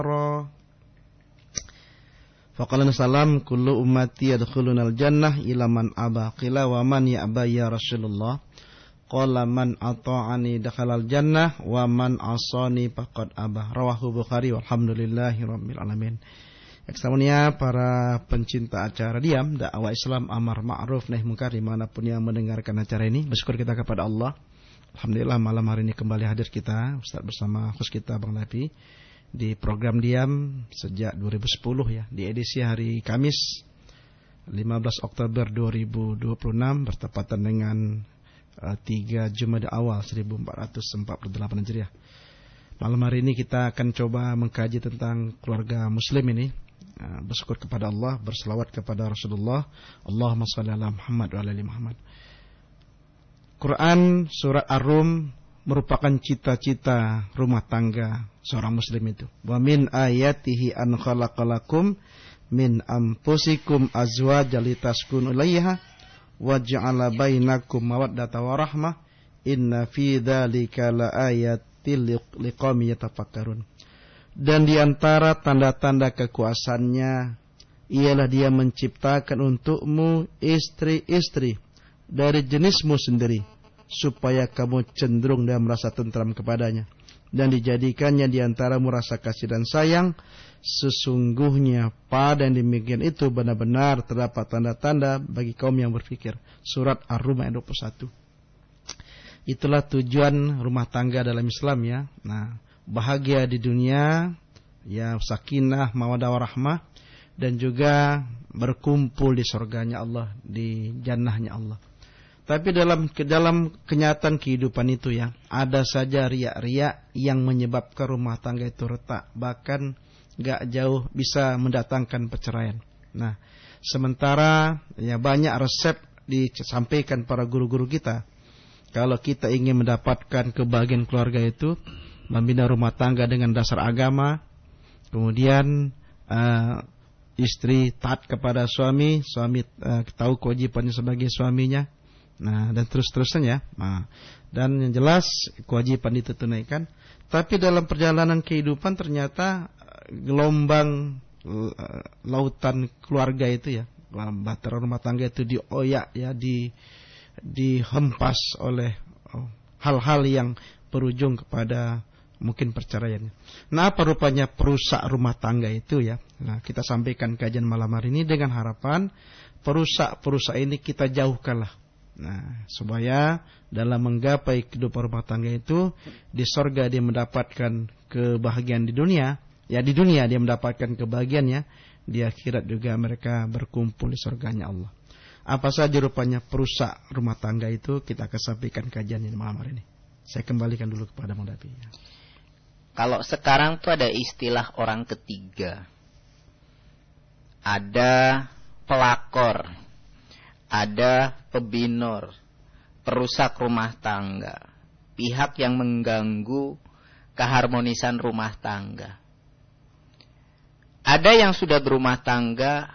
Faqala salam kullu ummati yadkhulunal jannah ila man aba. Qila wa man ya'ba ya Rasulullah? Qala man ata'ani dakhalal jannah wa man asani faqad aba. Rawahu Bukhari walhamdulillahi rabbil alamin. Ekstramunia para pencinta acara diam dakwah Islam amar ma'ruf nahi munkar dimanapun yang mendengarkan acara ini, bersyukur kita kepada Allah. Alhamdulillah malam hari ini kembali hadir kita Ustaz bersama host kita Bang Nabi di program diam sejak 2010 ya, di edisi hari Kamis 15 Oktober 2026 bertepatan dengan 3 Jumada awal 1448 Hijriah. Malam hari ini kita akan coba mengkaji tentang keluarga muslim ini. Bersyukur kepada Allah, berselawat kepada Rasulullah. Allahumma shalli ala Muhammad wa ala ali Muhammad. Quran surat Ar-Rum merupakan cita-cita rumah tangga seorang muslim itu. Wa min ayatihi an khalaqalakum min anfusikum azwajan litaskunu ilaiha wa ja'ala bainakum mawaddatan wa rahmah inna fi dzalika laayatil liqaumin yatafakkarun. Dan di antara tanda-tanda kekuasaannya ialah dia menciptakan untukmu istri-istri dari jenismu sendiri supaya kamu cenderung dan merasa tentram kepadanya, dan dijadikannya di antaramu rasa kasih dan sayang. Sesungguhnya pada yang demikian itu benar-benar terdapat tanda-tanda bagi kaum yang berfikir. Surat Ar-Rum ayat 21. Itulah tujuan rumah tangga dalam Islam ya. Nah, bahagia di dunia ya, sakinah mawaddah warahmah, dan juga berkumpul di surganya Allah, di jannahnya Allah. Tapi dalam kenyataan kehidupan itu ya, ada saja riak-riak yang menyebabkan rumah tangga itu retak, bahkan gak jauh bisa mendatangkan perceraian. Nah, sementara ya banyak resep disampaikan para guru-guru kita. Kalau kita ingin mendapatkan kebahagiaan keluarga itu, membina rumah tangga dengan dasar agama, kemudian istri taat kepada suami, suami tahu kewajibannya sebagai suaminya, nah dan terus-terusannya. Nah, dan yang jelas kewajiban itu tunaikan. Tapi dalam perjalanan kehidupan ternyata gelombang lautan keluarga itu ya, bahtera rumah tangga itu dioyak ya, dihempas oleh hal-hal yang berujung kepada mungkin perceraian. Nah, apa rupanya perusak rumah tangga itu ya? Nah, kita sampaikan kajian malam hari ini dengan harapan perusak ini kita jauhkanlah. Nah, supaya dalam menggapai kehidupan rumah tangga itu, di surga dia mendapatkan kebahagiaan di dunia. Ya, di dunia dia mendapatkan kebahagiaannya, di akhirat juga mereka berkumpul di surganya Allah. Apa saja rupanya perusak rumah tangga itu, kita akan sampaikan kajian ini malam hari ini. Saya kembalikan dulu kepada Bang Dapi. Kalau sekarang tuh ada istilah orang ketiga. Ada pelakor, ada pebinor, perusak rumah tangga, pihak yang mengganggu keharmonisan rumah tangga. Ada yang sudah berumah tangga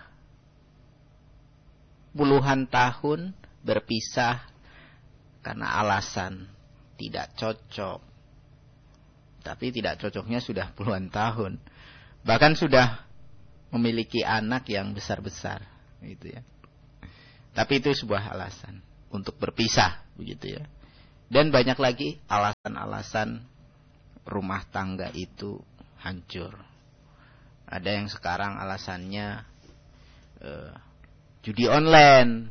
puluhan tahun berpisah karena alasan tidak cocok. Tapi tidak cocoknya sudah puluhan tahun. Bahkan sudah memiliki anak yang besar-besar, gitu ya. Tapi itu sebuah alasan untuk berpisah, begitu ya. Dan banyak lagi alasan-alasan rumah tangga itu hancur. Ada yang sekarang alasannya judi online,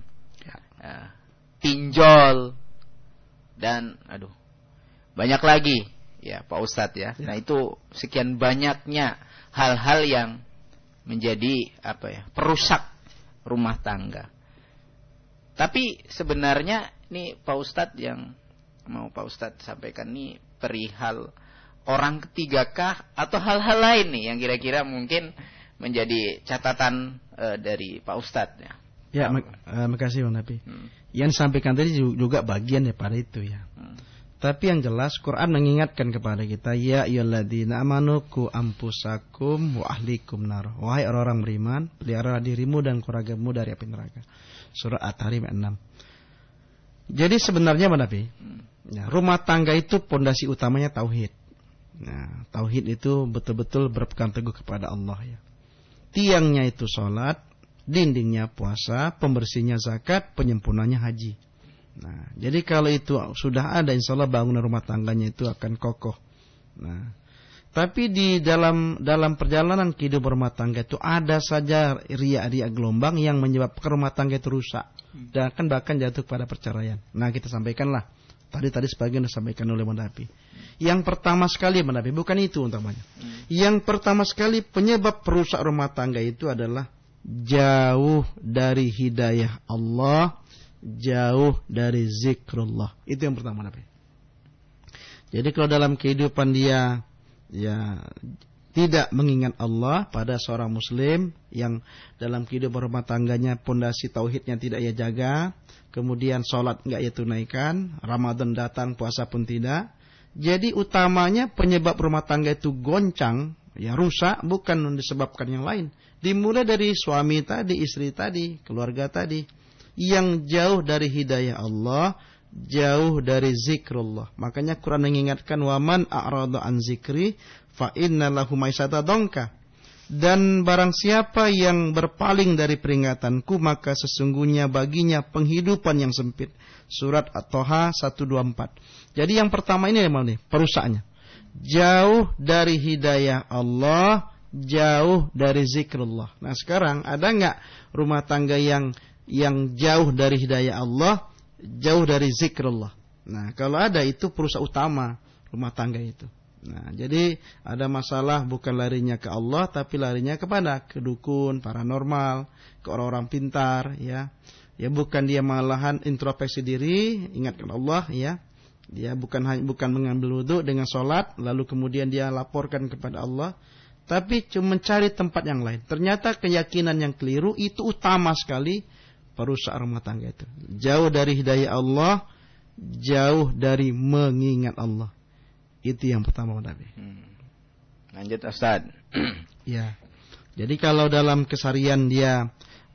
pinjol, dan banyak lagi. Ya Pak Ustadz ya. Nah itu sekian banyaknya hal-hal yang menjadi perusak rumah tangga. Tapi sebenarnya ini Pak Ustadz yang mau Pak Ustadz sampaikan ini perihal orang ketiga kah atau hal-hal lain nih yang kira-kira mungkin menjadi catatan dari Pak Ustadz ya. Ya, makasih Bang Nabi. Yang disampaikan tadi juga bagian daripada itu ya. Tapi yang jelas Quran mengingatkan kepada kita, ya ayyuhalladzina amanu qu anfusakum wa ahlikum nar. Wahai orang-orang beriman, pelihara dirimu dan keluargamu dari api neraka. Surah At-Tahrim ayat 6. Jadi sebenarnya Bang Nabi, ya, rumah tangga itu pondasi utamanya tauhid. Nah, tauhid itu betul-betul berpegang teguh kepada Allah ya. Tiangnya itu salat, dindingnya puasa, pembersihnya zakat, penyempurnanya haji. Nah, jadi kalau itu sudah ada, insya Allah bangunan rumah tangganya itu akan kokoh. Nah, tapi di dalam perjalanan kehidupan rumah tangga itu ada saja riak-riak gelombang yang menyebabkan rumah tangga itu rusak dan akan bahkan jatuh pada perceraian. Nah, kita sampaikanlah. Tadi sebagian disampaikan oleh Manabi. Yang pertama sekali Manabi, bukan itu utamanya. Yang pertama sekali penyebab perusak rumah tangga itu adalah jauh dari hidayah Allah, jauh dari zikrullah. Itu yang pertama Nabi. Jadi kalau dalam kehidupan dia ya tidak mengingat Allah pada seorang muslim yang dalam kehidupan rumah tangganya pondasi tauhidnya tidak ia jaga, kemudian sholat enggak ia tunaikan, Ramadan datang puasa pun tidak. Jadi utamanya penyebab rumah tangga itu goncang, ya rusak, bukan disebabkan yang lain. Dimulai dari suami tadi, istri tadi, keluarga tadi yang jauh dari hidayah Allah, jauh dari zikrullah. Makanya Quran mengingatkan waman a'rada an zikri fa inna lahu maisata dongka. Dan barang siapa yang berpaling dari peringatanku maka sesungguhnya baginya penghidupan yang sempit. Surat At-Toha 124. Jadi yang pertama ini memang nih perusaknya. Jauh dari hidayah Allah, jauh dari zikrullah. Nah sekarang ada enggak rumah tangga yang jauh dari hidayah Allah, jauh dari zikrullah? Nah kalau ada itu perusak utama rumah tangga itu. Nah, jadi ada masalah bukan larinya ke Allah tapi larinya kepada kedukun, paranormal, ke orang-orang pintar ya. Ya bukan dia malahan introspeksi diri, ingatkan Allah ya. Dia bukan mengambil wudu dengan sholat lalu kemudian dia laporkan kepada Allah, tapi cuma mencari tempat yang lain. Ternyata keyakinan yang keliru itu utama sekali perusak rumah tangga itu. Jauh dari hidayah Allah, jauh dari mengingat Allah. Itu yang pertama Nabi. Lanjut Ustaz. Ya. Jadi kalau dalam keseharian dia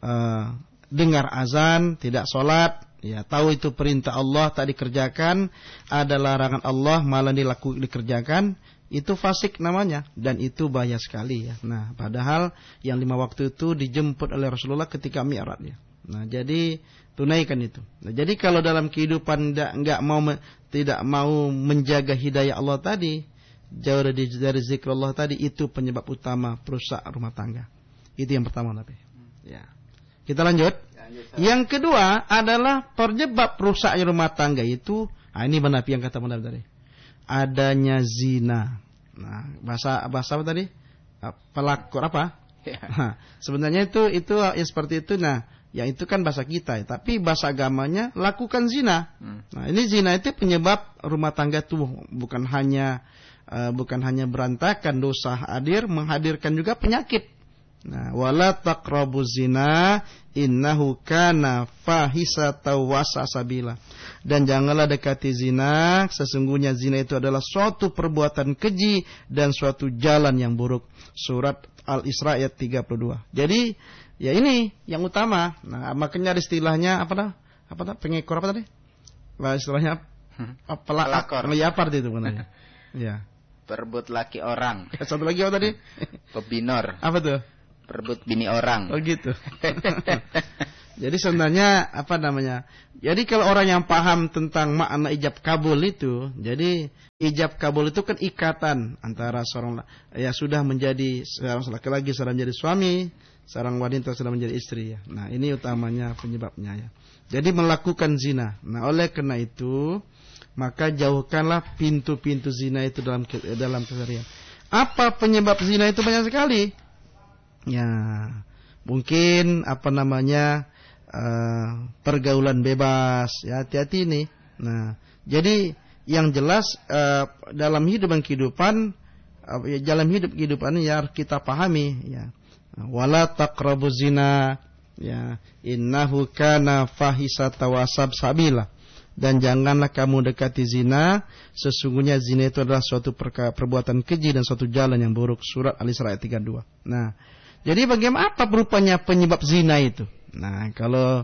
dengar azan, tidak sholat, ya tahu itu perintah Allah tak dikerjakan, ada larangan Allah malah dikerjakan, itu fasik namanya dan itu bahaya sekali ya. Nah, padahal yang 5 waktu itu dijemput oleh Rasulullah ketika Mi'raj ya. Nah, jadi tunaikan itu. Nah, jadi kalau dalam kehidupan tidak mau menjaga hidayah Allah tadi, jauh dari zikrullah tadi, itu penyebab utama perusak rumah tangga. Itu yang pertama Nabi. Ya. Kita lanjut. Yang kedua adalah penyebab rusaknya rumah tangga itu, ini Nabi yang kata Nabi tadi. Adanya zina. Nah, bahasa apa tadi? Pelakor apa? Nah, sebenarnya itu ya seperti itu. Nah, ya itu kan bahasa kita, tapi bahasa agamanya lakukan zina. Nah, ini zina itu penyebab rumah tangga itu bukan hanya berantakan, dosa hadir, menghadirkan juga penyakit. Nah, wala taqrabuz zina innahu kana fahisatan wa sabila. Dan janganlah dekati zina, sesungguhnya zina itu adalah suatu perbuatan keji dan suatu jalan yang buruk. Surat Al-Isra ayat 32. Jadi ya ini yang utama. Nah, makanya istilahnya apa pengekor apa tadi? Lah istilahnya pelakor. Ngeyapar itu sebenarnya. Ya. Perebut laki orang. Satu lagi apa tadi? Pebinor. Apa tuh? Perebut bini orang. Oh gitu. Jadi sebenarnya jadi kalau orang yang paham tentang makna ijab kabul itu, jadi ijab kabul itu kan ikatan antara seorang sudah menjadi seorang laki-laki sudah menjadi suami, seorang wanita sudah menjadi istri ya. Nah, ini utamanya penyebabnya ya. Jadi melakukan zina. Nah, oleh karena itu maka jauhkanlah pintu-pintu zina itu dalam keseharian. Apa penyebab zina itu? Banyak sekali. Ya, mungkin pergaulan bebas ya, hati-hati ini. Nah, jadi yang jelas dalam kehidupan ya kita pahami ya. Wala taqrabuz zina ya, innahu kana fahisatan wa sabila. Dan janganlah kamu dekati zina, sesungguhnya zina itu adalah suatu perbuatan keji dan suatu jalan yang buruk. Surat Al-Isra ayat 32. Nah, jadi bagaimana rupanya penyebab zina itu? Nah, kalau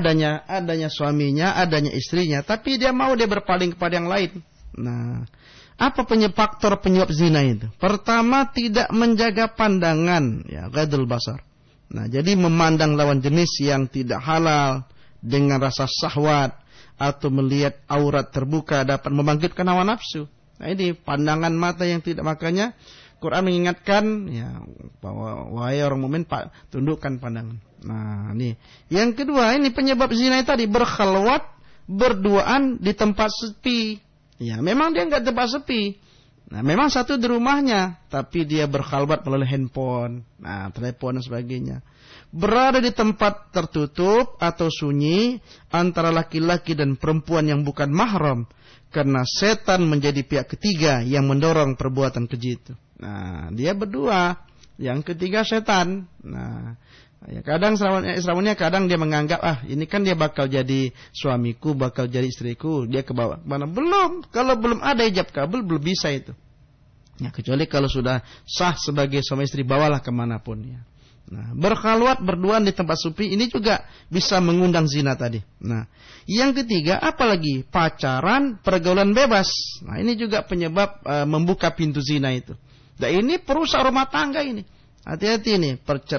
adanya suaminya, adanya istrinya, tapi dia berpaling kepada yang lain. Nah, Apa faktor penyebab zina itu? Pertama, tidak menjaga pandangan, ya, ghadul basar. Nah, jadi memandang lawan jenis yang tidak halal dengan rasa syahwat atau melihat aurat terbuka dapat membangkitkan hawa nafsu. Nah, ini pandangan mata yang tidak, makanya Quran mengingatkan, ya, bahwa wahai orang mukmin, tundukkan pandangan. Nah, ini. Yang kedua, ini penyebab zina tadi, berkhalwat, berduaan di tempat sepi. Ya, memang dia enggak tempat sepi. Nah, memang satu di rumahnya, tapi dia berkhalwat melalui handphone, nah, telepon dan sebagainya. Berada di tempat tertutup atau sunyi antara laki-laki dan perempuan yang bukan mahram, karena setan menjadi pihak ketiga yang mendorong perbuatan keji itu. Nah, dia berdua, yang ketiga setan. Nah, ya, kadang serawanya kadang dia menganggap, ini kan dia bakal jadi suamiku, bakal jadi istriku, dia ke bawah. Mana belum? Kalau belum ada ijab kabul, belum bisa itu. Ya, kecuali kalau sudah sah sebagai suami istri, bawalah kemanapun, ya. Nah, berkhalwat, berduaan di tempat sepi, ini juga bisa mengundang zina tadi. Nah, yang ketiga, apalagi pacaran, pergaulan bebas. Nah, ini juga penyebab membuka pintu zina itu. Nah, ini perusak rumah tangga ini. Hati-hati nih,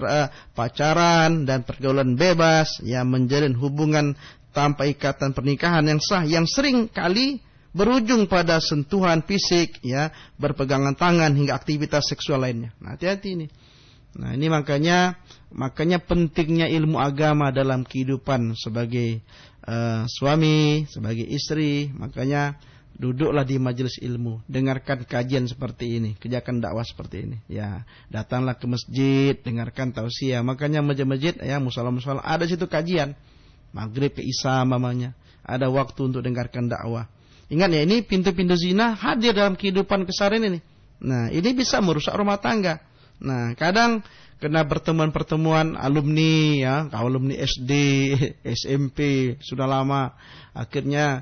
pacaran dan pergaulan bebas, ya, menjalin hubungan tanpa ikatan pernikahan yang sah, yang sering kali berujung pada sentuhan fisik, ya, berpegangan tangan hingga aktivitas seksual lainnya. Nah, hati-hati nih. Nah, ini makanya pentingnya ilmu agama dalam kehidupan sebagai suami, sebagai istri. Makanya duduklah di majelis ilmu, dengarkan kajian seperti ini, kerjakan dakwah seperti ini. Ya, datanglah ke masjid, dengarkan tausiah. Makanya masjid-masjid, ya, musala-musala ada situ kajian. Maghrib ke Isya mamanya, ada waktu untuk dengarkan dakwah. Ingat ya, ini pintu-pintu zina hadir dalam kehidupan keseharian ini. Nah, ini bisa merusak rumah tangga. Nah, kadang kena pertemuan-pertemuan alumni, ya, alumni SD, SMP sudah lama, akhirnya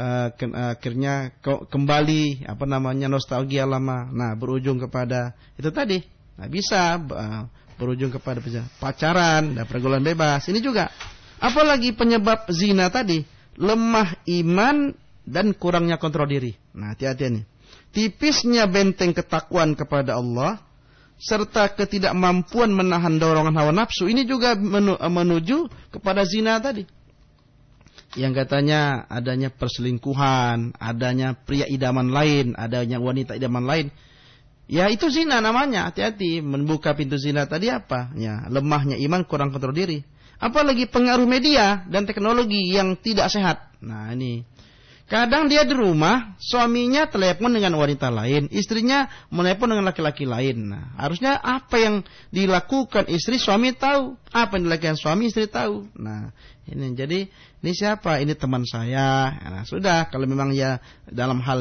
kembali nostalgia lama. Nah, berujung kepada itu tadi. Nah, bisa berujung kepada pacaran dan pergaulan bebas. Ini juga. Apalagi penyebab zina tadi, lemah iman dan kurangnya kontrol diri. Nah, hati-hati nih. Tipisnya benteng ketakwaan kepada Allah serta ketidakmampuan menahan dorongan hawa nafsu, ini juga menuju kepada zina tadi. Yang katanya adanya perselingkuhan, adanya pria idaman lain, adanya wanita idaman lain. Ya, itu zina namanya. Hati-hati, membuka pintu zina tadi apa? Ya, lemahnya iman, kurang kontrol diri. Apalagi pengaruh media dan teknologi yang tidak sehat. Nah, ini. Kadang dia di rumah, suaminya telepon dengan wanita lain, istrinya menelepon dengan laki-laki lain. Nah, harusnya apa yang dilakukan istri, suami tahu. Apa yang dilakukan suami, istri tahu. Nah, ini jadi, ini siapa? Ini teman saya. Nah, sudah, kalau memang ya dalam hal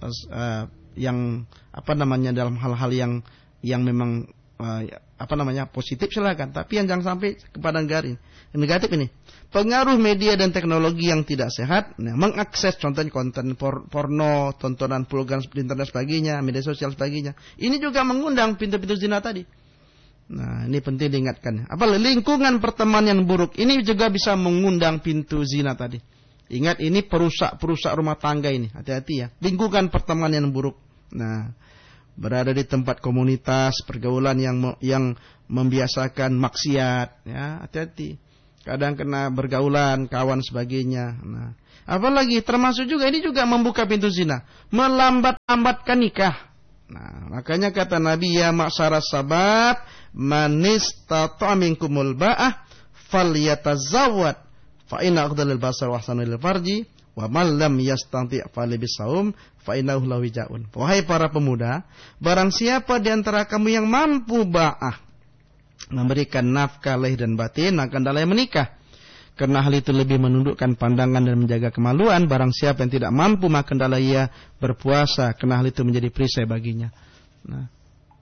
dalam hal-hal yang memang positif, silakan. Tapi yang jangan sampai kepada negatif ini. Pengaruh media dan teknologi yang tidak sehat, nah, mengakses contohnya konten porno, tontonan program di internet sebagainya, media sosial sebagainya. Ini juga mengundang pintu-pintu zina tadi. Nah, ini penting diingatkan. Apalagi lingkungan pertemanan yang buruk, ini juga bisa mengundang pintu zina tadi. Ingat, ini perusak rumah tangga ini. Hati-hati ya. Lingkungan pertemanan yang buruk. Nah, berada di tempat komunitas, pergaulan yang membiasakan maksiat, ya, hati-hati. Kadang kena bergaulan, kawan sebagainya. Nah, apalagi termasuk juga ini juga membuka pintu zina, melambat-lambatkan nikah. Nah, makanya kata Nabi, ya ma'syaras sabab, man istata'a minkumul ba'ah falyatazawwad fa inna aqdalil basar wa ahsanul farji wa man lam yastati' falibisawm fa innahu lawijaun. Wahai para pemuda, barang siapa di antara kamu yang mampu ba'ah, memberikan nafkah lahir dan batin, maka hendaklah menikah. Karena hal itu lebih menundukkan pandangan dan menjaga kemaluan. Barang siapa yang tidak mampu, maka hendaklah ia berpuasa, karena hal itu menjadi perisai baginya. Nah,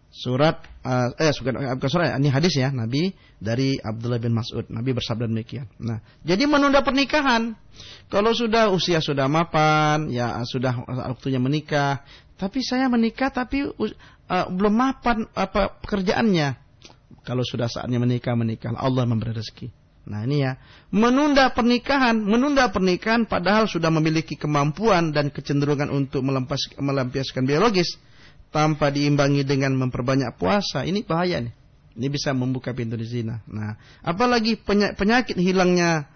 ini hadis ya, Nabi dari Abdullah bin Mas'ud. Nabi bersabda demikian. Nah, jadi menunda pernikahan. Kalau sudah usia sudah mapan, ya sudah waktunya menikah. Tapi saya menikah tapi belum mapan pekerjaannya. Kalau sudah saatnya menikah, Allah memberi rezeki. Nah ini ya, menunda pernikahan padahal sudah memiliki kemampuan dan kecenderungan untuk melampiaskan biologis tanpa diimbangi dengan memperbanyak puasa, ini bahaya nih. Ini bisa membuka pintu di zina. Nah, apalagi penyakit hilangnya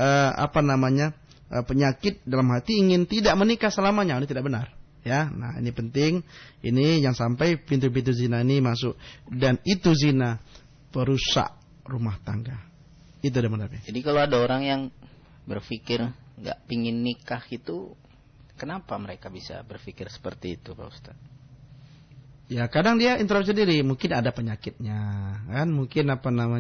penyakit dalam hati ingin tidak menikah selamanya, ini tidak benar. Ya, nah ini penting. Ini yang sampai pintu-pintu zina ini masuk, dan itu zina perusak rumah tangga. Itu ada benar. Jadi kalau ada orang yang berpikir nggak pingin nikah itu, kenapa mereka bisa berpikir seperti itu, Pak Ustaz? Ya kadang dia introspeksi diri, mungkin ada penyakitnya, kan? Mungkin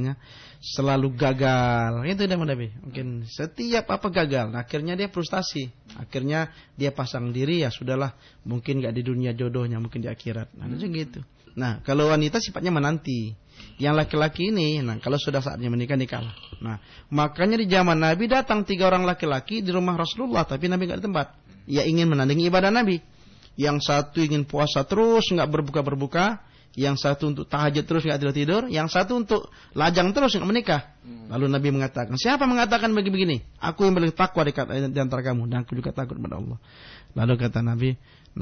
selalu gagal. Itu udah benar. Mungkin setiap gagal, akhirnya dia frustasi. Akhirnya dia pasang diri, ya sudahlah, mungkin nggak di dunia jodohnya, mungkin di akhirat. Nah, gitu. Nah, kalau wanita sifatnya menanti. Yang laki-laki ini, kalau sudah saatnya menikah, nikahlah. Nah, makanya di zaman Nabi datang 3 orang laki-laki di rumah Rasulullah, tapi Nabi nggak ada tempat. Ia ingin menandingi ibadah Nabi. Yang satu ingin puasa terus, nggak berbuka-berbuka. Yang satu untuk tahajud terus, nggak tidur-tidur. Yang satu untuk lajang terus, nggak menikah. Lalu Nabi mengatakan, siapa mengatakan begini-begini? Aku yang paling takwa di antara kamu, dan aku juga takut kepada Allah. Lalu kata Nabi,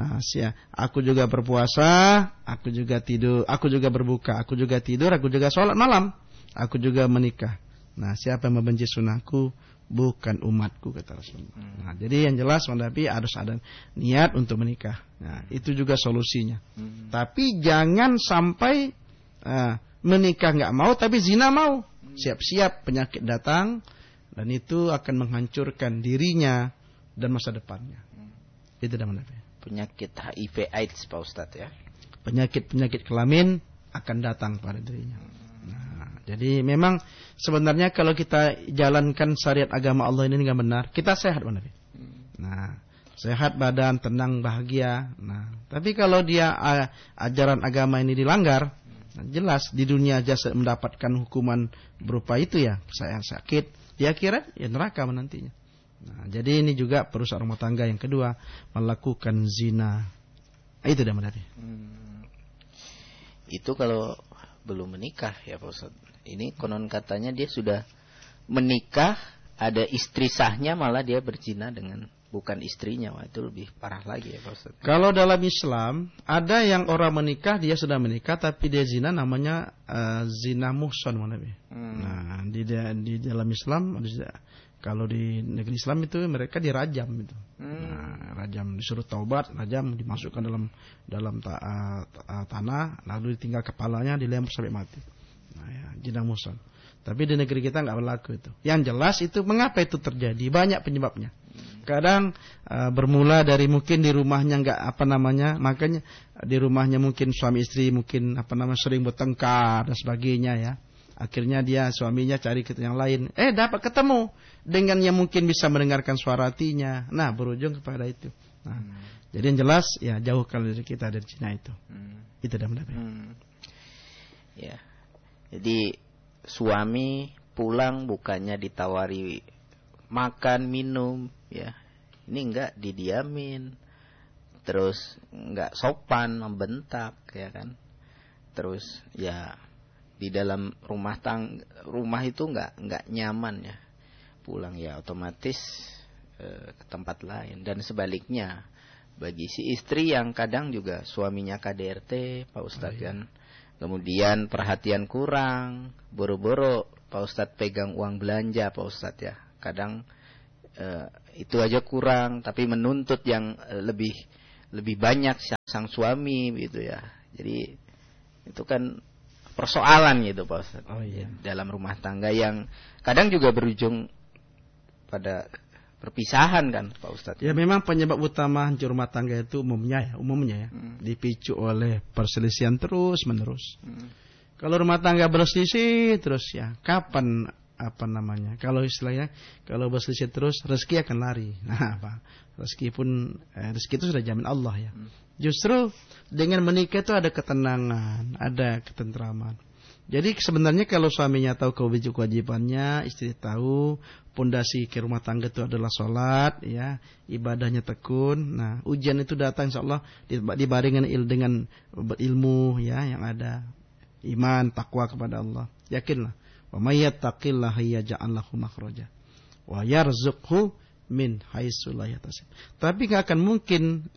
aku juga berpuasa, aku juga tidur, aku juga berbuka, aku juga tidur, aku juga sholat malam, aku juga menikah. Nah, siapa yang membenci sunnahku bukan umatku, kata Rasulullah. Nah, jadi yang jelas Nabi harus ada niat untuk menikah. Nah, itu juga solusinya. Tapi jangan sampai menikah nggak mau, tapi zina mau. Siap-siap penyakit datang, dan itu akan menghancurkan dirinya dan masa depannya. Itu dah Nabi. Penyakit HIV AIDS, Pak Ustadz ya. Penyakit kelamin akan datang pada dirinya. Nah, jadi memang sebenarnya kalau kita jalankan syariat agama Allah ini nggak benar, kita sehat Nabi. Nah, sehat badan, tenang, bahagia. Nah, tapi kalau dia ajaran agama ini dilanggar, jelas di dunia aja mendapatkan hukuman berupa itu ya, saya sakit, di akhirat ya neraka menantinya. Nah, jadi ini juga perusak rumah tangga yang kedua, melakukan zina. Itu dah benar. Itu kalau belum menikah ya Pak Ustaz. Ini konon katanya dia sudah menikah, ada istri sahnya, malah dia berzina dengan bukan istrinya. Wah, itu lebih parah lagi ya Pak Ustaz. Kalau dalam Islam ada yang orang menikah, dia sudah menikah tapi dia zina, namanya zina muhsan Nabi. Nah, di dalam Islam kalau di negeri Islam itu mereka dirajam itu. Nah, rajam, disuruh taubat, rajam, dimasukkan dalam tanah, lalu ditinggal kepalanya, dilempar sampai mati. Nah, ya, zina muhsan. Tapi di negeri kita nggak berlaku itu. Yang jelas itu mengapa itu terjadi? Banyak penyebabnya. Kadang bermula dari mungkin di rumahnya makanya di rumahnya mungkin suami istri mungkin sering bertengkar dan sebagainya ya. Akhirnya suaminya cari ke yang lain. Dapat ketemu dengan yang mungkin bisa mendengarkan suara hatinya. Nah, berujung kepada itu. Nah, jadi yang jelas ya jauhkan diri kita dari zina itu. Itu dah benar. Ya. Jadi suami pulang bukannya ditawari makan, minum, ya. Ini enggak, didiamin. Terus enggak sopan, membentak, ya kan. Terus ya di dalam rumah itu enggak nyaman ya. Pulang ya otomatis ke tempat lain, dan sebaliknya bagi si istri yang kadang juga suaminya KDRT, Pak Ustadz kan. Kemudian perhatian kurang, boro-boro Pak Ustadz pegang uang belanja Pak Ustadz ya. Kadang itu aja kurang, tapi menuntut yang lebih banyak sang suami gitu ya. Jadi itu kan persoalan gitu Pak Ustadz. Dalam rumah tangga yang kadang juga berujung pada perpisahan kan Pak Ustadz. Ya memang penyebab utama hancur rumah tangga itu umumnya ya dipicu oleh perselisihan terus menerus. Kalau rumah tangga berselisih terus ya, kapan kalau istilahnya kalau berselisih terus rezeki akan lari. Nah, rezeki itu sudah jamin Allah ya. Justru dengan menikah itu ada ketenangan, ada ketentraman. Jadi sebenarnya kalau suaminya tahu kewajibannya, istri tahu pondasi ke rumah tangga itu adalah sholat, ya, ibadahnya tekun. Nah, ujian itu datang insyaallah dibarengi dengan ilmu ya yang ada, iman, takwa kepada Allah. Yakinlah Wa may yattaqillaha yaj'al lahu makhraja wa yarzuqhu min haitsu la yahtasib. Tapi enggak akan mungkin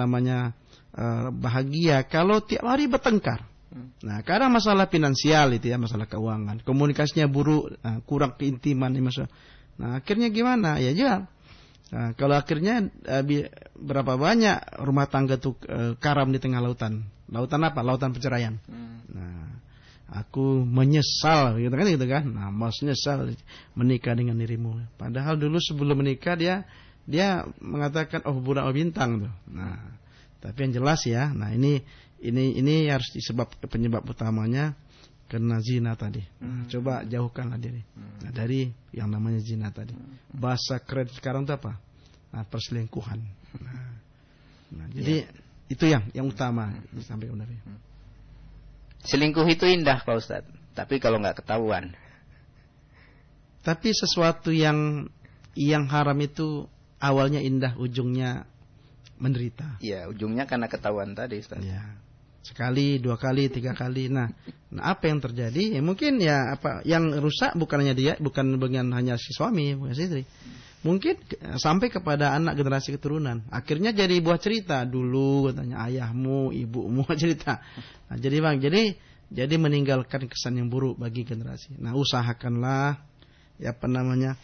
bahagia kalau tiap hari bertengkar. Nah, karena masalah finansial itu ya, masalah keuangan, komunikasinya buruk, kurang keintiman ini masalah. Nah, akhirnya gimana? Ya jangan. Nah, kalau akhirnya berapa banyak rumah tangga tuh karam di tengah lautan. Lautan apa? Lautan perceraian. Nah, aku menyesal gitu kan. Nah, mas nyesal menikah dengan dirimu. Padahal dulu sebelum menikah dia mengatakan budak bintang tuh. Nah, tapi yang jelas ya, nah ini harus penyebab utamanya karena zina tadi. Coba jauhkanlah diri dari yang namanya zina tadi. Bahasa keren sekarang itu apa? Nah, perselingkuhan. Nah, jadi itu yang utama disampaikan Nabi. Selingkuh itu indah Pak Ustadz, tapi kalau nggak ketahuan. Tapi sesuatu yang haram itu awalnya indah, ujungnya menderita. Ya, ujungnya karena ketahuan tadi Ustadz. Ya. Sekali, 2 kali, 3 kali. Nah, apa yang terjadi? Ya mungkin yang rusak bukan hanya si suami, bukan si istri. Mungkin sampai kepada anak generasi keturunan. Akhirnya jadi buah cerita. Dulu katanya ayahmu, ibumu cerita. Nah, jadi meninggalkan kesan yang buruk bagi generasi. Nah, usahakanlah enggak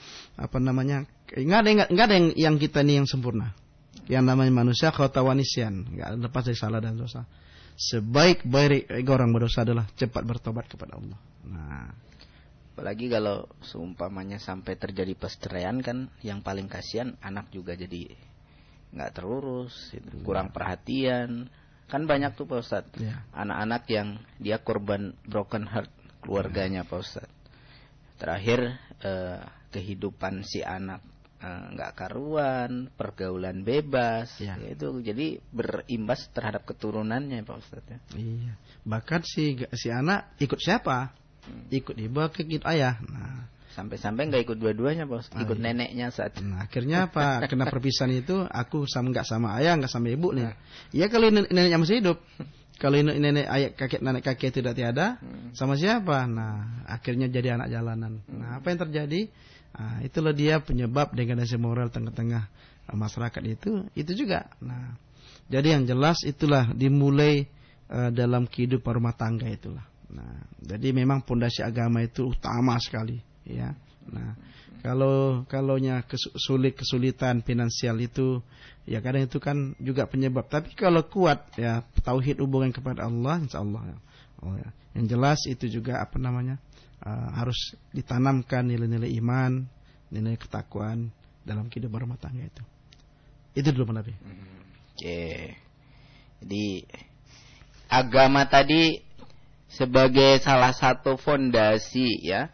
ada yang kita ini yang sempurna. Yang namanya manusia khata'un nisyan, enggak lepas dari salah dan dosa. Sebaik-baik orang berdosa adalah cepat bertobat kepada Allah. Nah, apalagi kalau seumpamanya sampai terjadi perceraian kan, yang paling kasihan anak juga jadi nggak terurus, kurang perhatian. Kan banyak tuh Pak Ustadz, anak-anak yang dia korban broken heart keluarganya Pak Ustadz. Terakhir kehidupan si anak nggak karuan, pergaulan bebas, itu jadi berimbas terhadap keturunannya Pak Ustadz ya. Iya. Bahkan si anak ikut siapa? Ikut ibu, ikut ayah. Nah, sampai-sampai nggak ikut dua-duanya Pak Ustadz, ikut neneknya saat. Nah, akhirnya apa? Kena perpisahan itu, aku nggak sama ayah, nggak sama ibu nih. Ya kalau neneknya masih hidup. Kalau nenek kakek tidak tiada, sama siapa? Nah, akhirnya jadi anak jalanan. Nah, apa yang terjadi? Nah, itulah dia penyebab degradasi moral tengah-tengah masyarakat itu juga. Nah, jadi yang jelas itulah dimulai dalam kehidupan rumah tangga itulah. Nah, jadi memang pondasi agama itu utama sekali, ya. Nah, kalaunya kesulitan finansial itu, ya kadang itu kan juga penyebab. Tapi kalau kuat, ya tauhid hubungan kepada Allah, insyaallah. Ya. Yang jelas itu juga harus ditanamkan nilai-nilai iman, nilai ketakwaan dalam kehidupan rumah tangga itu. Itu dulu Nabi. Oke. Jadi agama tadi sebagai salah satu fondasi ya.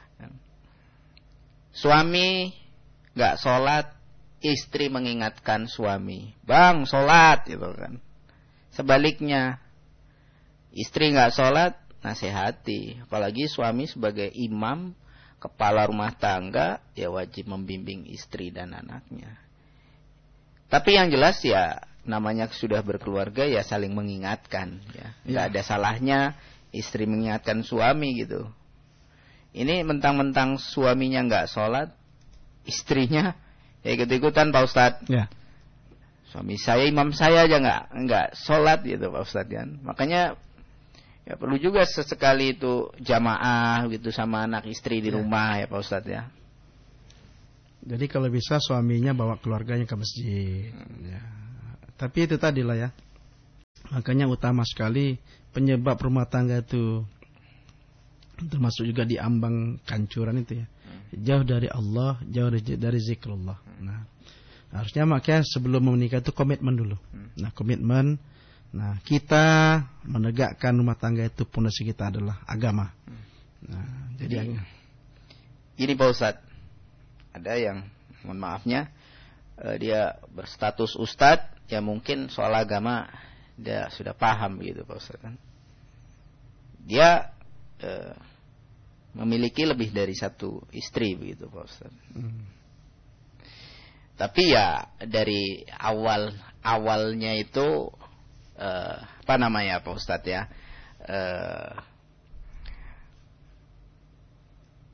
Suami nggak sholat, istri mengingatkan suami, bang sholat gitu kan. Sebaliknya, istri nggak sholat, nasihati. Apalagi suami sebagai imam, kepala rumah tangga, ya wajib membimbing istri dan anaknya. Tapi yang jelas ya, namanya sudah berkeluarga ya saling mengingatkan. Ya, nggak ada salahnya istri mengingatkan suami gitu. Ini mentang-mentang suaminya nggak sholat, istrinya ya ikut-ikutan Pak Ustadz. Ya. Suami saya, imam saya aja nggak sholat gitu Pak Ustadz kan. Makanya ya perlu juga sesekali itu jamaah gitu sama anak istri di rumah ya Pak Ustadz ya. Jadi kalau bisa suaminya bawa keluarganya ke masjid. Ya. Tapi itu tadi lah ya. Makanya utama sekali penyebab rumah tangga itu, termasuk juga di ambang kancuran itu ya. Jauh dari Allah, jauh dari zikrullah. Nah, harusnya makanya sebelum menikah itu komitmen dulu. Nah, komitmen. Nah, kita menegakkan rumah tangga itu pondasi kita adalah agama. Nah, jadi ini Pak Ustadz, ada yang mohon maafnya dia berstatus ustadz, ya mungkin soal agama dia sudah paham gitu Pak Ustadz kan. Dia memiliki lebih dari satu istri begitu Pak Ustadz. Tapi ya dari awalnya itu Pak Ustadz ya,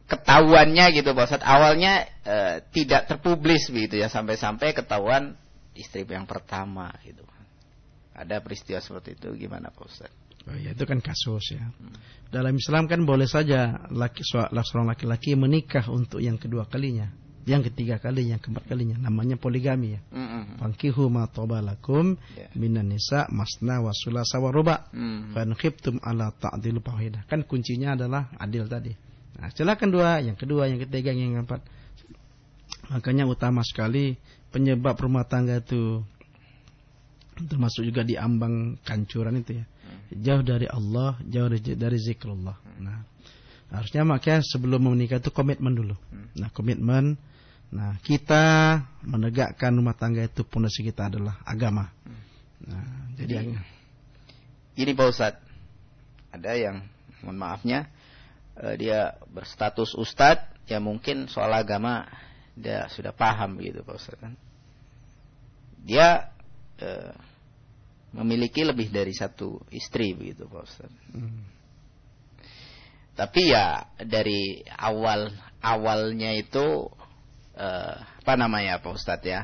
ketahuannya gitu Pak Ustadz, awalnya tidak terpublis begitu ya, sampai-sampai ketahuan istri yang pertama gitu. Ada peristiwa seperti itu, gimana Pak Ustadz? Oh ya, itu kan kasus ya. Dalam Islam kan boleh saja seorang laki-laki menikah untuk yang kedua kalinya, yang ketiga kalinya, yang keempat kalinya, namanya poligami ya. Fankihu ma tobalakum minan nisa masna wa sulasa wa ruba. Fa in khiftum ala ta'dilu fawahidah. Kan kuncinya adalah adil tadi. Nah, silakan yang kedua, yang ketiga, yang keempat. Makanya utama sekali penyebab rumah tangga itu, termasuk juga di ambang kancuran itu ya. Jauh dari Allah, jauh dari zikrullah. Nah, harusnya makanya sebelum menikah itu komitmen dulu. Nah, komitmen. Nah, kita menegakkan rumah tangga itu pondasi kita adalah agama. Nah, jadi ini Pak Ustadz, ada yang mohon maafnya dia berstatus ustadz, ya mungkin soal agama dia sudah paham gitu Pak Ustadz kan. Dia memiliki lebih dari satu istri begitu Pak Ustadz. Tapi ya dari awalnya itu apa namanya Pak Ustadz ya,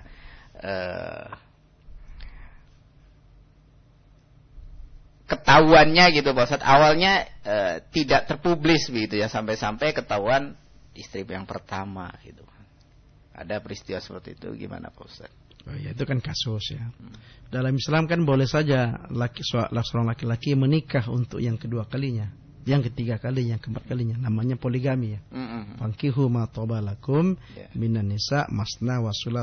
ketahuannya gitu Pak Ustadz, awalnya tidak terpublis begitu ya, sampai-sampai ketahuan istri yang pertama gitu. Ada peristiwa seperti itu, gimana Pak Ustadz? Oh ya, itu kan kasus ya. Dalam Islam kan boleh saja seorang laki-laki menikah untuk yang kedua kalinya, yang ketiga kalinya, yang keempat kalinya, namanya poligami ya. Fankihu ma tobalakum minan nisa masna wa sulasa